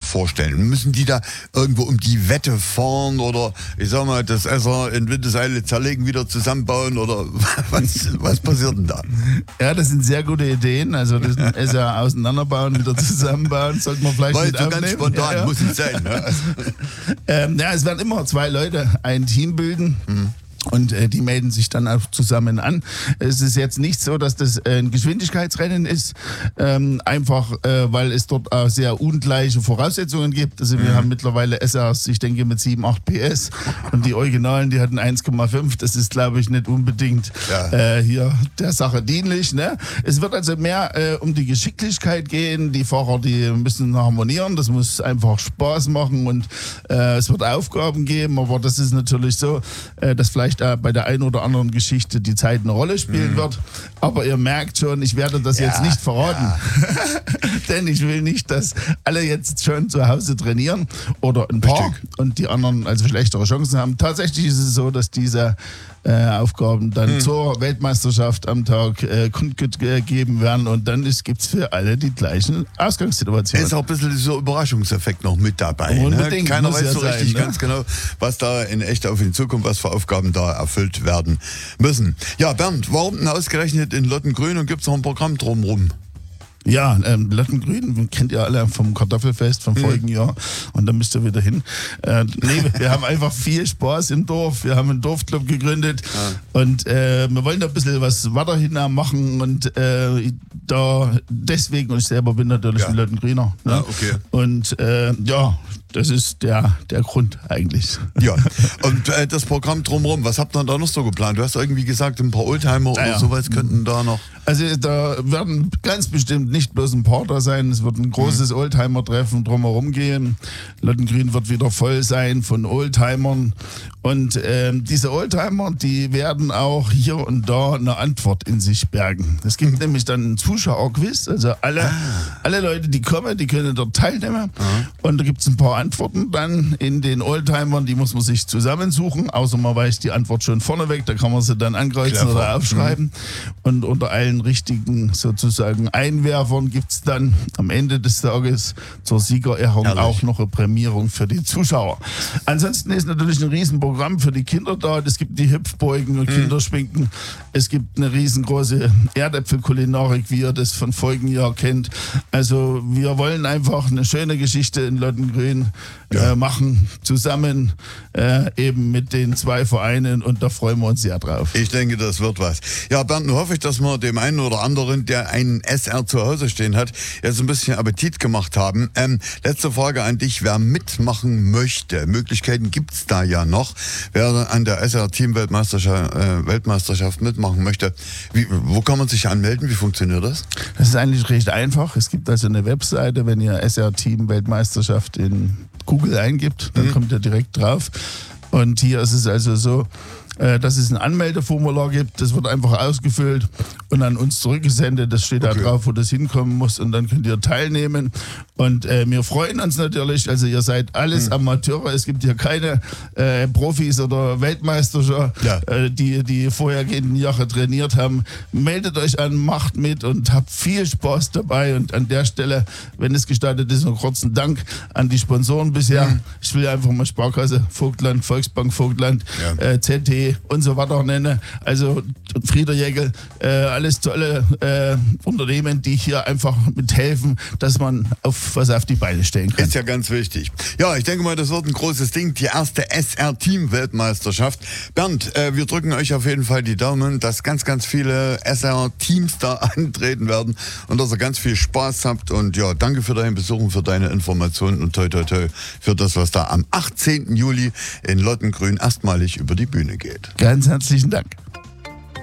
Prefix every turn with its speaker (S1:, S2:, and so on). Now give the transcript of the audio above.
S1: vorstellen? Müssen die da irgendwo um die Wette fahren oder, ich sag mal, das SR in Windeseile zerlegen, wieder zusammenbauen oder was passiert denn da?
S2: Ja, das sind sehr gute Ideen. Also das SR auseinanderbauen, wieder zusammenbauen, sollte man vielleicht
S1: Weil
S2: mit
S1: so
S2: aufnehmen.
S1: ganz spontan muss es sein. Ne?
S2: Es werden immer 2 Leute ein Team bilden. Und die melden sich dann auch zusammen an. Es ist jetzt nicht so, dass das ein Geschwindigkeitsrennen ist, einfach weil es dort auch sehr ungleiche Voraussetzungen gibt. Also wir haben mittlerweile SRs, ich denke mit 7, 8 PS und die Originalen, die hatten 1,5. Das ist, glaube ich, nicht unbedingt hier der Sache dienlich. Ne? Es wird also mehr um die Geschicklichkeit gehen. Die Fahrer, die müssen harmonieren. Das muss einfach Spaß machen und es wird Aufgaben geben. Aber das ist natürlich so, dass vielleicht bei der einen oder anderen Geschichte die Zeit eine Rolle spielen wird. Aber ihr merkt schon, ich werde das jetzt nicht verraten. Ja. Denn ich will nicht, dass alle jetzt schon zu Hause trainieren oder ein paar und die anderen also schlechtere Chancen haben. Tatsächlich ist es so, dass diese Aufgaben dann zur Weltmeisterschaft am Tag kundgegeben werden und dann gibt es für alle die gleichen Ausgangssituationen.
S1: Ist auch ein bisschen dieser Überraschungseffekt noch mit dabei.
S2: Unbedingt,
S1: ne? Keiner weiß so
S2: sein,
S1: richtig
S2: ne?
S1: ganz genau, was da in echt auf ihn zukommt, was für Aufgaben da erfüllt werden müssen. Ja, Bernd, warum denn ausgerechnet in Lottengrün und gibt es noch ein Programm drumherum?
S2: Ja, Lottengrün kennt ihr alle vom Kartoffelfest vom vorigen Jahr und da müsst ihr wieder hin. Wir haben einfach viel Spaß im Dorf. Wir haben einen Dorfclub gegründet und wir wollen da ein bisschen was weiterhin machen und deswegen, und ich selber bin natürlich ein Lottengrüner. Ne?
S1: Ja, okay.
S2: Und das ist der Grund eigentlich.
S1: Ja, und das Programm drumherum, was habt ihr da noch so geplant? Du hast irgendwie gesagt, ein paar Oldtimer oder sowas könnten da noch...
S2: Also da werden ganz bestimmt nicht bloß ein paar da sein, es wird ein großes Oldtimer-Treffen drumherum gehen. Lottengrün wird wieder voll sein von Oldtimern und diese Oldtimer, die werden auch hier und da eine Antwort in sich bergen. Es gibt nämlich dann einen Zuschauerquiz, also alle Leute, die kommen, die können dort teilnehmen und da gibt es ein paar Antworten dann in den Oldtimern, die muss man sich zusammensuchen, außer man weiß die Antwort schon vorneweg, da kann man sie dann ankreuzen oder aufschreiben und unter allen richtigen sozusagen Einwerfern gibt es dann am Ende des Tages zur Siegerehrung auch noch eine Prämierung für die Zuschauer. Ansonsten ist natürlich ein Riesenprogramm für die Kinder da. Es gibt die Hüpfbeugen und Kinderschminken. Es gibt eine riesengroße Erdäpfelkulinarik, wie ihr das von vorigen Jahr kennt. Also wir wollen einfach eine schöne Geschichte in Lottengrün machen, zusammen eben mit den 2 Vereinen und da freuen wir uns sehr drauf.
S1: Ich denke, das wird was. Ja, Bernd, nun hoffe ich, dass wir dem einen oder anderen, der einen SR zu Hause stehen hat, jetzt ein bisschen Appetit gemacht haben. Letzte Frage an dich, wer mitmachen möchte. Möglichkeiten gibt es da ja noch. Wer an der SR-Team-Weltmeisterschaft mitmachen möchte, wo kann man sich anmelden? Wie funktioniert das?
S2: Das ist eigentlich recht einfach. Es gibt also eine Webseite, wenn ihr SR-Team-Weltmeisterschaft in Google eingibt, dann kommt ihr direkt drauf. Und hier ist es also so, dass es ein Anmeldeformular gibt, das wird einfach ausgefüllt und an uns zurückgesendet. Das steht da drauf, wo das hinkommen muss und dann könnt ihr teilnehmen. Und wir freuen uns natürlich, also ihr seid alles Amateure, es gibt hier keine Profis oder Weltmeister, die vorhergehenden Jahre trainiert haben. Meldet euch an, macht mit und habt viel Spaß dabei und an der Stelle, wenn es gestattet ist, einen kurzen Dank an die Sponsoren bisher. Ich will einfach mal Sparkasse Vogtland, Volksbank Vogtland, ZT und so weiter nennen. Also Friederjägel, alles tolle Unternehmen, die hier einfach mithelfen, dass man was auf die Beine stellen kann.
S1: Ist ja ganz wichtig. Ja, ich denke mal, das wird ein großes Ding, die erste SR-Team-Weltmeisterschaft. Bernd, wir drücken euch auf jeden Fall die Daumen, dass ganz, ganz viele SR-Teams da antreten werden und dass ihr ganz viel Spaß habt. Und ja, danke für deinen Besuch und für deine Informationen und toi, toi, toi für das, was da am 18. Juli in Lottengrün erstmalig über die Bühne geht.
S2: Ganz herzlichen Dank.